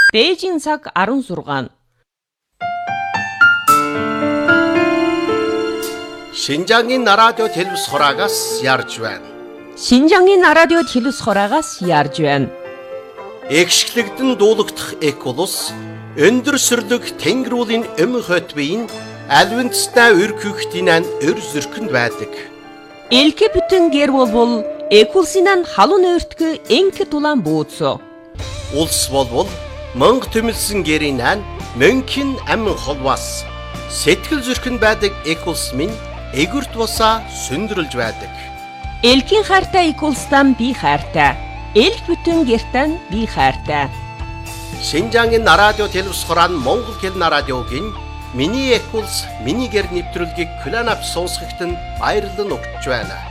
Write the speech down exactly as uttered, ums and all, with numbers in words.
Дээжийн цаг арван шугам. Шинжаангийн радио телевиз хураагаас ярьж байна. Шинжаангийн радио телевиз хураагаас ярьж байна. Экшглэгдэн дуулагдах Эколус өндөр сүрлэг тэнгэрүүлийн эм хот биеийн альвинцтай өркүхтинэн өр зүрхэнд байдаг. Элке бүтэн гэр болбол Экулсинан халуун өртгө энке тулан бууцо. Улс болбол мөнх төмөлсөн гэрийнэн мөнхийн амин холвас сэтгэл зүрхэнд байдаг Экулс минь эгүрт бусаа сүндрэлж байдаг. Элкийн хайртай Экулстан би хайртай. Элк бүтэн гертан би хайртай. Шинжаангийн радио телевиз хураан Монгол хэлний радиогийн Миний Экулс миний гэр нэвтрүүлгийг Кланап сонсогчдод баярлан өгч байна.